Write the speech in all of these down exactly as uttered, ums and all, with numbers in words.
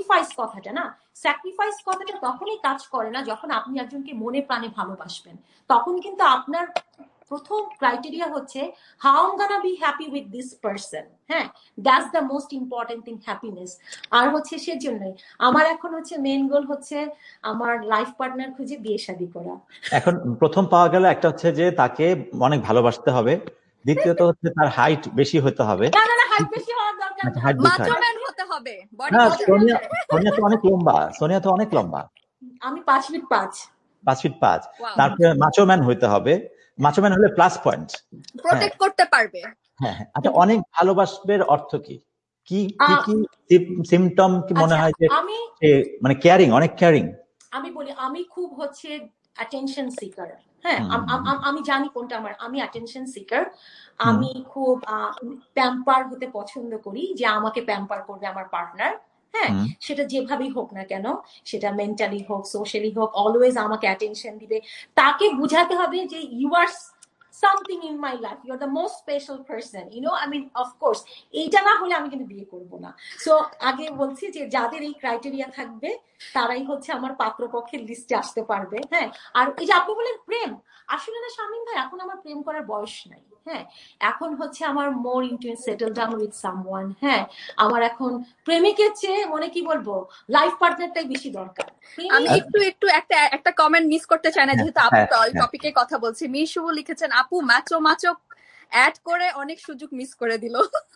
Sacrifice কথাটা না, sacrifice কথাটা তখনই কাজ করে না যখন আপনি একজনকে মনে প্রাণে ভালোবাসবেন। তখন কিন্তু আপনার প্রথম ক্রাইটেরিয়া হচ্ছে how I am gonna be happy with this person. হ্যাঁ, that's the most important thing, happiness. আর হচ্ছে সেজন্যই আমার এখন হচ্ছে মেইন গোল হচ্ছে আমার লাইফ পার্টনার খুঁজে বিয়ে শাদী করা। এখন প্রথম পাওয়া গেল একটা হচ্ছে যে তাকে অনেক ভালোবাসতে হবে, দ্বিতীয়ত হচ্ছে তার হাইট বেশি হতে হবে। না না না, হাইট বেশি হওয়ার দরকার আচ্ছা, নেই, হাইট বেশি হয়। মাচো ম্যান হতে হবে, বডি হ্যাঁ, বিল্ডার। সোনিয়া সোনিয়া তো অনেক লম্বা, সোনিয়া তো অনেক লম্বা, আমি পাঁচ ফিট পাঁচ। পাঁচ ফিট পাঁচ। Wow. তারপরে মাচো ম্যান হইতে হবে, মাচো ম্যান হলে প্লাস পয়েন্ট, প্রোটেক্ট করতে পারবে। হ্যাঁ হ্যাঁ। আচ্ছা, অনেক ভালোবাসবের অর্থ কি কি কি আহ, কি সিমটম কি মনে আচ্ছা, হয় যে আমি যে মানে কেয়ারিং, অনেক কেয়ারিং? আমি বলি আমি খুব হচ্ছে অ্যাটেনশন সিকার। হ্যাঁ, হুম, আম- আম- আম- আমি জানি কোনটা আমার, আমি অ্যাটেনশন সিকার। আমি খুব প্যাম্পার হতে পছন্দ করি, যে আমাকে প্যাম্পার করবে আমার পার্টনার। হ্যাঁ, হুম, সেটা যেভাবেই হোক না কেন, সেটা মেন্টালি হোক, সোশ্যালি হোক, অলওয়েজ আমাকে অ্যাটেনশন দিবে। তাকে বুঝাতে হবে যে you R something in my life, you're the most special person, you know, I mean, of course এইটা না হলে আমি কিন্তু বিয়ে করব না। সো আগে বলছি যে যাদের এই ক্রাইটেরিয়া থাকবে তারাই হচ্ছে আমার পাত্রপক্ষের লিস্টে আসতে পারবে। হ্যাঁ, আর এই যে আপনি বলেন প্রেম, আসলে না শামীম ভাই, এখন আমার প্রেম করার বয়স নাই। হ্যাঁ, এখন হচ্ছে আমার মোর into settle down with someone. হ্যাঁ, আমার এখন প্রেমিকের চেয়ে মনে কি বলবো লাইফ পার্টনারটাই বেশি দরকার। আমি একটু একটু একটা একটা কমেন্ট মিস করতে চাই না, যেহেতু আপু টপিকে কথা বলছি। মিশু লিখেছেন, আপু মাচো মাচো অ্যাড করে অনেক সুযোগ মিস করে দিল।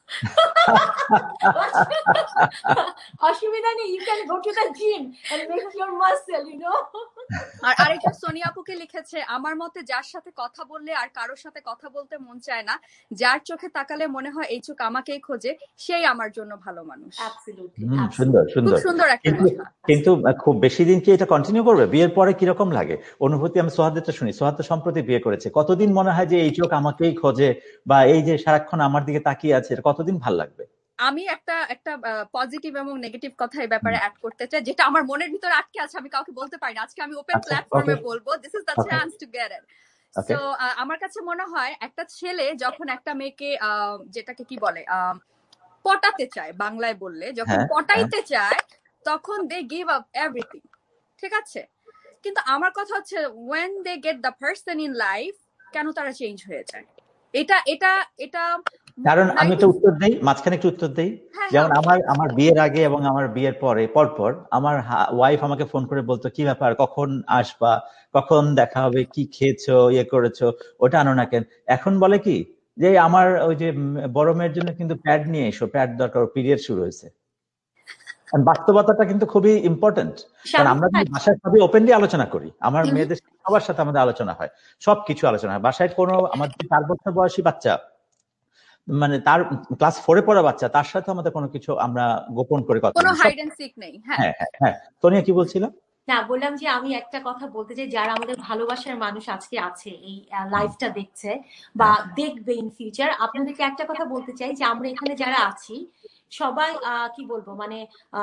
অসুবিধা নেই, you can go to the gym and make your muscle, you know. আর আরেকটা সোনিয়া আপুকে লিখেছে, আমার মতে যার সাথে কথা বললে আর কারোর সাথে কথা বলতে মন চায় না, যার চোখে তাকালে মনে হয় এই চোখ আমাকেই খোঁজে, সেই আমার জন্য ভালো মানুষ। অ্যাবসলিউটলি, সুন্দর সুন্দর, খুব সুন্দর একটা কথা। কিন্তু খুব বেশি দিন কি এটা কন্টিনিউ করবে? বিয়ের পরে কিরকম লাগে অনুভূতি? আমি সোহাদেরটা শুনি। সোহাদ তো সম্প্রতি বিয়ে করেছে, কতদিন মনে হয় যে এই চোখ আমাকেই খোঁজে, বা এই যে সারাক্ষণ আমার দিকে তাকিয়ে আছে, কতদিন ভাল লাগবে? আমি একটা একটা পজিটিভ এবং নেগেটিভ কথা এই ব্যাপারে অ্যাড করতে চাই, যেটা আমার মনের ভিতরে আটকে আছে, আমি কাউকে বলতে পারি না। আজকে আমি ওপেন প্ল্যাটফর্মে বলবো, this is the chance to get it. So আমার কাছে মনে হয় একটা ছেলে যখন একটা মেয়েকে যেটাকে কি বলে পটাতে চায়, বাংলায় বললে যখন পটাইতে চায়, তখন দে গিভ আপ এভরিথিং, ঠিক আছে? কিন্তু আমার কথা হচ্ছে when they get the person in life, কেন তারা চেঞ্জ হয়ে যায়? এটা এটা এটা কারণ আমি একটা উত্তর দেই, মাঝখানে একটা উত্তর দেই। যেমন আমার আমার বিয়ের আগে এবং আমার বিয়ের পরে পরপর আমার ওয়াইফ আমাকে ফোন করে বলতো, কি ব্যাপার, কখন আসবা, কখন দেখা হবে, কি খেয়েছো, ইয়ে করেছো, ওটা আনো না কেন। এখন বলে কি যে আমার ওই যে বড় মেয়ের জন্য কিন্তু প্যাড নিয়ে এসো, প্যাড দরকার, পিরিয়ড শুরু হয়েছে। বাস্তবতাটা কিন্তু খুবই ইম্পর্টেন্ট, কারণ আমরা কিন্তু বাসায় সবই ওপেনলি আলোচনা করি। আমার মেয়েদের সবার সাথে আমাদের আলোচনা হয়, সবকিছু আলোচনা হয় বাসায়। কোনো আমার চার বছর বয়সী বাচ্চা, মানে তার ক্লাস ফোরে পড়া বাচ্চা, তার সাথে আমাদের কোনো কিছু আমরা গোপন করে কথা, কোনো হাইড এন্ড সিক নেই। হ্যাঁ হ্যাঁ হ্যাঁ। সোনিয়া কি বলছিল? না, বললাম যে আমি একটা কথা বলতে চাই, যারা আমাদের ভালোবাসার মানুষ আজকে আছে, এই লাইফটা দেখছে বা দেখবে ইন ফিউচার, আপনাদেরকে একটা কথা বলতে চাই যে আমরা এখানে যারা আছি সবাই কি বলবো, মানে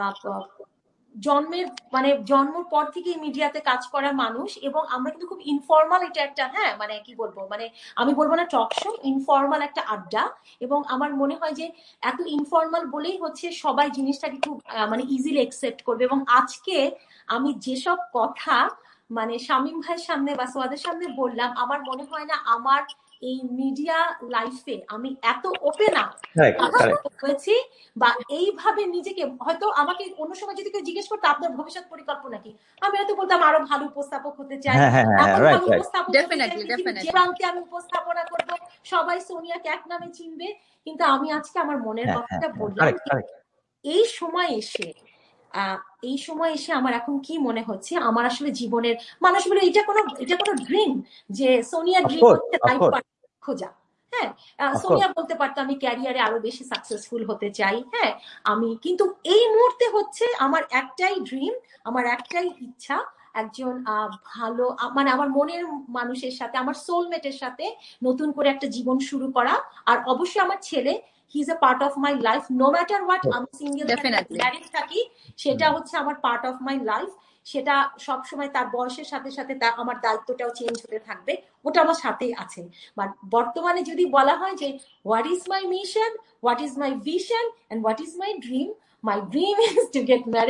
জন্মের মানে জন্মের পর থেকেই মিডিয়াতে কাজ করা মানুষ, এবং আমরা কিন্তু খুব ইনফর্মাল, এটা একটা হ্যাঁ মানে কি বলবো, মানে আমি বলবো না টক শো, ইনফর্মাল একটা আড্ডা। এবং আমার মনে হয় যে এত ইনফর্মাল বলেই হচ্ছে সবাই জিনিসটাকে খুব মানে ইজিলি অ্যাকসেপ্ট করবে। এবং আজকে আমি যেসব কথা মানে শামীম ভাইয়ের সামনে বা সোয়াদের সামনে বললাম, আমার মনে হয় না আমার এই মিডিয়া লাইফে আমি এত ওপেন আপ হয়েছি বা এইভাবে নিজেকে, হয়তো আমাকে অন্য সময় যদি কেউ জিজ্ঞেস করতো আপনার ভবিষ্যৎ পরিকল্পনা কি, আমি হয়তো বলতাম আরো ভালো উপস্থাপক হতে চাই, এমন ভালো উপস্থাপক হতে চাই যে প্রান্তে আমি উপস্থাপনা করব, সবাই সোনিয়াকে এক নামে চিনবে। কিন্তু আমি আজকে আমার মনের কথাটা বললাম। এই সময় এসে আহ এই সময় এসে আমার এখন কি মনে হচ্ছে, আমার আসলে জীবনের, মানুষ বলে এটা কোনো এটা কোনো ড্রিম যে সোনিয়া ড্রিম হচ্ছে লাইফ পার্টনার খোঁজা। হ্যাঁ, সোনিয়া বলতে পারতো আমি ক্যারিয়ারে আরো বেশি সাকসেসফুল হতে চাই। হ্যাঁ, আমি কিন্তু এই মুহূর্তে হচ্ছে আমার একটাই ড্রিম, আমার একটাই ইচ্ছা, একজন ভালো মানে আমার মনের মানুষের সাথে, আমার সোলমেটের সাথে নতুন করে একটা জীবন শুরু করা। আর অবশ্যই আমার ছেলে, he is a part of my life, no matter what, আমি সিঙ্গেল ম্যারিড থাকি, সেটা হচ্ছে আমার পার্ট অফ মাই লাইফ। সেটা সবসময় তার বয়সের সাথে সাথে তার আমার দায়িত্বটাও চেঞ্জ হতে থাকবে, ওটা আমার সাথেই আছে। বাট বর্তমানে যদি বলা হয় যে what is my mission, what is my vision and what is my dream, my dream is to get married